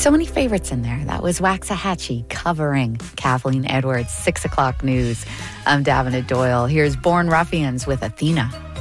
So many favorites in there. That was Waxahachie covering Kathleen Edwards. 6 o'clock news. I'm Davina Doyle. Here's Born Ruffians with Athena.